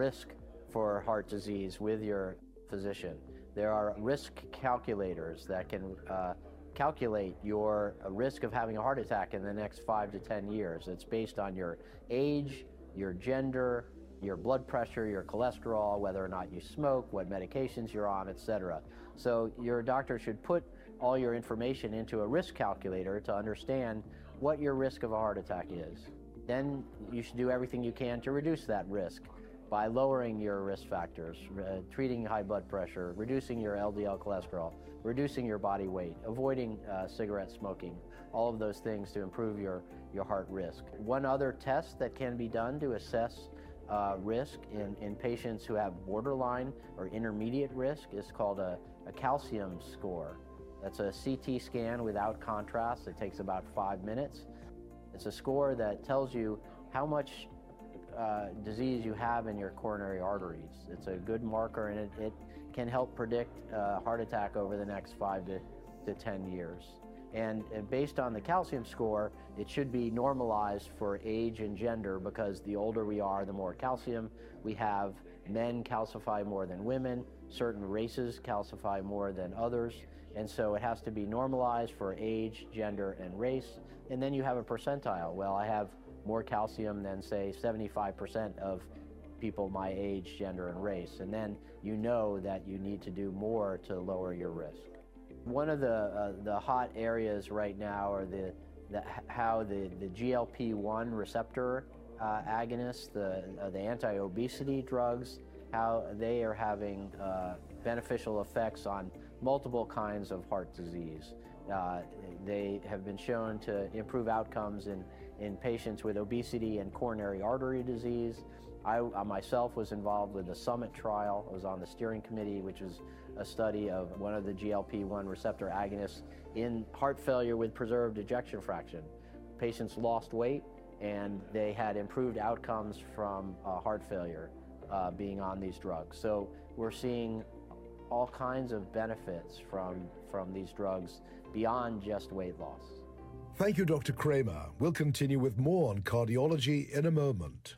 risk for heart disease with your physician. There are risk calculators that can calculate your risk of having a heart attack in the next 5 to 10 years. It's based on your age, your gender, your blood pressure, your cholesterol, whether or not you smoke, what medications you're on, etc. So your doctor should put all your information into a risk calculator to understand what your risk of a heart attack is. Then you should do everything you can to reduce that risk by lowering your risk factors, treating high blood pressure, reducing your LDL cholesterol, reducing your body weight, avoiding cigarette smoking, all of those things to improve your heart risk. One other test that can be done to assess risk in patients who have borderline or intermediate risk is called a calcium score. That's a CT scan without contrast. It takes about 5 minutes. It's a score that tells you how much disease you have in your coronary arteries. It's a good marker, and it can help predict a heart attack over the next 5 to 10 years. And based on the calcium score, it should be normalized for age and gender, because the older we are, the more calcium we have. Men calcify more than women. Certain races calcify more than others. And so it has to be normalized for age, gender, and race. And then you have a percentile. Well, I have more calcium than, say, 75% of people my age, gender, and race. And then you know that you need to do more to lower your risk. One of the hot areas right now are how the GLP-1 receptor agonists, the anti-obesity drugs, how they are having beneficial effects on multiple kinds of heart disease. They have been shown to improve outcomes in patients with obesity and coronary artery disease. I myself was involved with the SUMMIT trial. I was on the steering committee, which is a study of one of the GLP-1 receptor agonists in heart failure with preserved ejection fraction. Patients lost weight, and they had improved outcomes from heart failure being on these drugs. So we're seeing all kinds of benefits from these drugs beyond just weight loss. Thank you, Dr. Kramer. We'll continue with more on cardiology in a moment.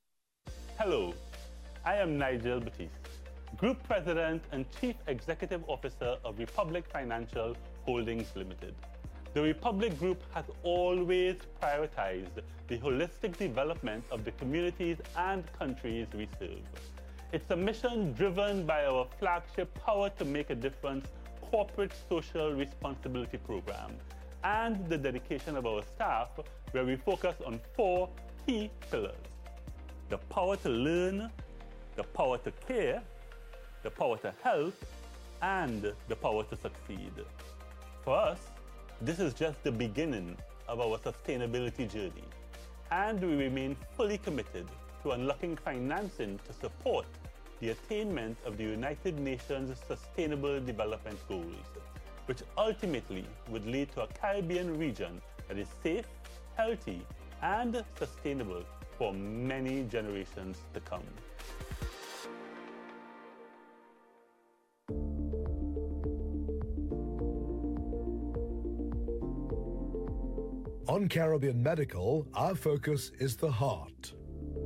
Hello, I am Nigel Batiste, Group President and Chief Executive Officer of Republic Financial Holdings Limited. The Republic Group has always prioritized the holistic development of the communities and countries we serve. It's a mission driven by our flagship Power to Make a Difference corporate social responsibility program and the dedication of our staff, where we focus on 4 key pillars: the power to learn, the power to care, the power to help, and the power to succeed. For us, this is just the beginning of our sustainability journey, and we remain fully committed to unlocking financing to support the attainment of the United Nations Sustainable Development Goals, which ultimately would lead to a Caribbean region that is safe, healthy, and sustainable for many generations to come. On Caribbean Medical, our focus is the heart.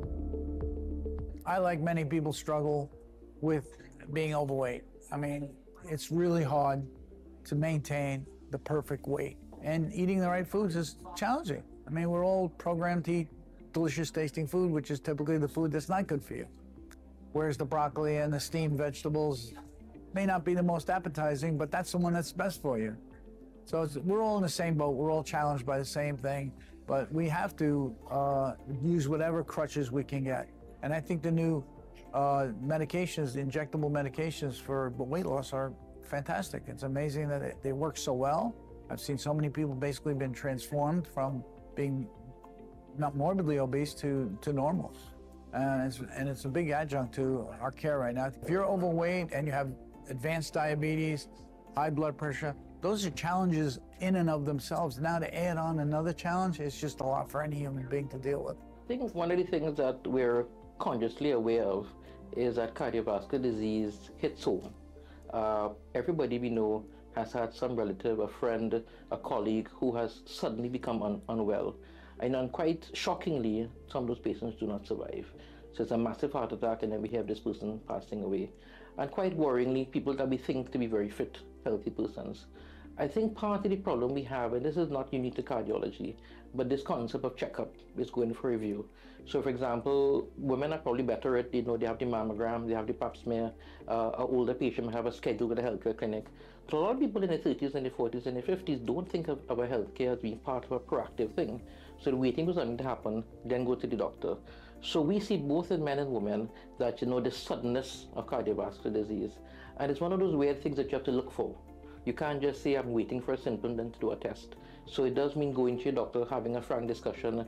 I, like many people, struggle with being overweight. I mean, it's really hard to maintain the perfect weight. And eating the right foods is challenging. I mean, we're all programmed to eat delicious tasting food, which is typically the food that's not good for you. Whereas the broccoli and the steamed vegetables may not be the most appetizing, but that's the one that's best for you. So we're all in the same boat. We're all challenged by the same thing, but we have to use whatever crutches we can get. And I think the new medications, the injectable medications for weight loss are fantastic. It's amazing that they work so well. I've seen so many people basically been transformed from being not morbidly obese to normal. And it's a big adjunct to our care right now. If you're overweight and you have advanced diabetes, high blood pressure, those are challenges in and of themselves. Now to add on another challenge, it's just a lot for any human being to deal with. I think one of the things that we're consciously aware of is that cardiovascular disease hits home. Everybody we know has had some relative, a friend, a colleague who has suddenly become unwell. And quite shockingly, some of those patients do not survive. So So it's a massive heart attack, and then we have this person passing away. And quite worryingly, people that we think to be very fit, healthy persons. I think part of the problem we have, and this is not unique to cardiology, but this concept of checkup is going for review. So for example, women are probably better at, they have the mammogram, they have the pap smear, an older patient may have a schedule with a healthcare clinic. But a lot of people in their 30s and their 40s and their 50s don't think of our healthcare as being part of a proactive thing. So they're waiting for something to happen, then go to the doctor. So we see both in men and women that, the suddenness of cardiovascular disease. And it's one of those weird things that you have to look for. You can't just say, I'm waiting for a symptom, then to do a test. So it does mean going to your doctor, having a frank discussion.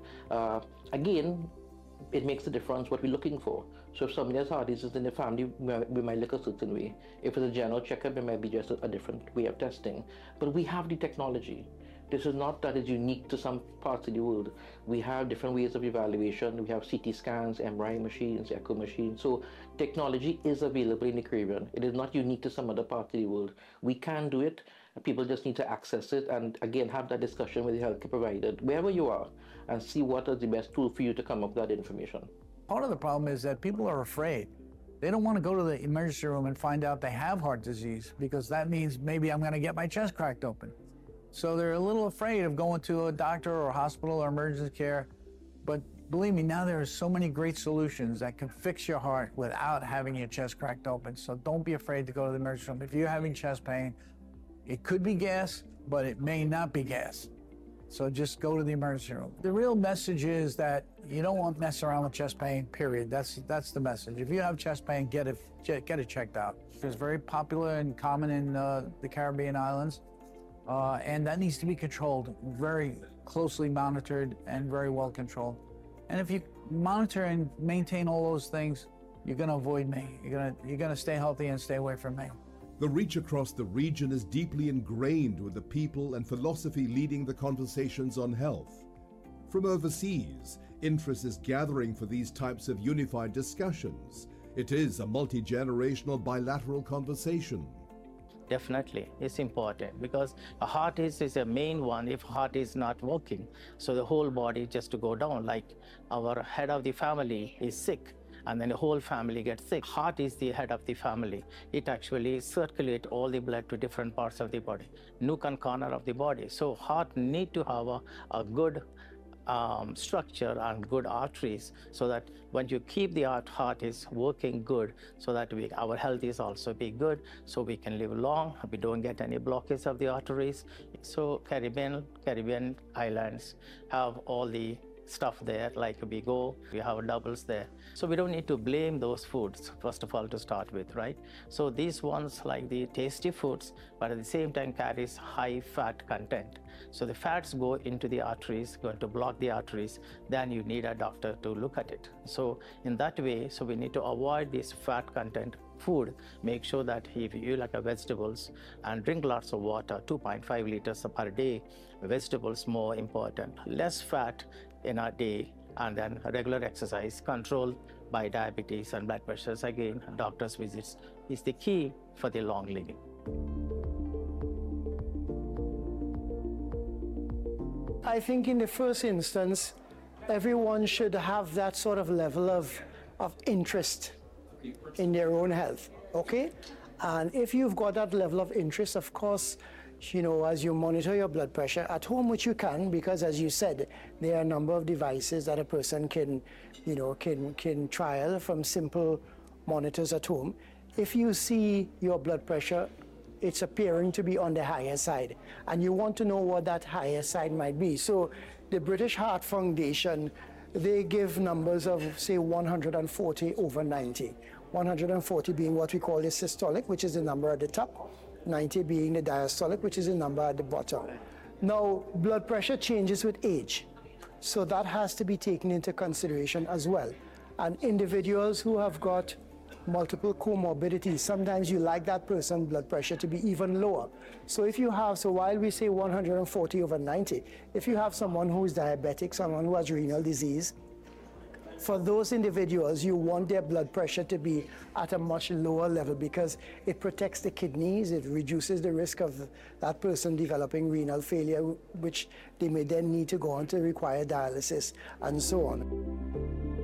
Again, it makes a difference what we're looking for. So if somebody has heart disease in the family, we might look a certain way. If it's a general checkup, it might be just a different way of testing. But we have the technology. This is not that it's unique to some parts of the world. We have different ways of evaluation. We have CT scans, MRI machines, echo machines. So technology is available in the Caribbean. It is not unique to some other part of the world. We can do it. People just need to access it and, again, have that discussion with the healthcare provider, wherever you are, and see what is the best tool for you to come up with that information. Part of the problem is that people are afraid. They don't want to go to the emergency room and find out they have heart disease, because that means maybe I'm going to get my chest cracked open. So they're a little afraid of going to a doctor or a hospital or emergency care. But believe me, now there are so many great solutions that can fix your heart without having your chest cracked open. So don't be afraid to go to the emergency room. If you're having chest pain, it could be gas, but it may not be gas. So just go to the emergency room. The real message is that you don't want to mess around with chest pain, period. That's the message. If you have chest pain, get it checked out. It's very popular and common in the Caribbean islands. And that needs to be controlled, very closely monitored and very well controlled. And if you monitor and maintain all those things, you're going to avoid me. You're going to stay healthy and stay away from me. The reach across the region is deeply ingrained with the people and philosophy leading the conversations on health. From overseas, interest is gathering for these types of unified discussions. It is a multi-generational bilateral conversation. Definitely, it's important because a heart is a main one if heart is not working. So the whole body just to go down, like our head of the family is sick and then the whole family gets sick. Heart is the head of the family. It actually circulates all the blood to different parts of the body, nook and corner of the body. So heart need to have a good structure and good arteries, so that when you keep the heart is working good, so that our health is also be good, so we can live long, we don't get any blockage of the arteries. So Caribbean islands have all the stuff there, like we have doubles there. So we don't need to blame those foods, first of all, to start with, right? So these ones, like the tasty foods, but at the same time carries high fat content. So the fats go into the arteries, going to block the arteries, then you need a doctor to look at it. So in that way, so we need to avoid this fat content food. Make sure that if you like vegetables and drink lots of water, 2.5 liters per day, vegetables more important. Less fat in a day, and then regular exercise controlled by diabetes and blood pressures. Again, doctor's visits is the key for the long living. I think in the first instance, everyone should have that sort of level of interest in their own health, okay? And if you've got that level of interest, of course, as you monitor your blood pressure at home, which you can, because as you said, there are a number of devices that a person can trial from simple monitors at home. If you see your blood pressure, it's appearing to be on the higher side, and you want to know what that higher side might be. So the British Heart Foundation, they give numbers of, say, 140 over 90. 140 being what we call the systolic, which is the number at the top, 90 being the diastolic, which is the number at the bottom. Now, blood pressure changes with age, so that has to be taken into consideration as well. And individuals who have got multiple comorbidities, sometimes you like that person's blood pressure to be even lower. So if you have, so while we say 140 over 90, if you have someone who is diabetic, someone who has renal disease, for those individuals, you want their blood pressure to be at a much lower level because it protects the kidneys, it reduces the risk of that person developing renal failure, which they may then need to go on to require dialysis and so on.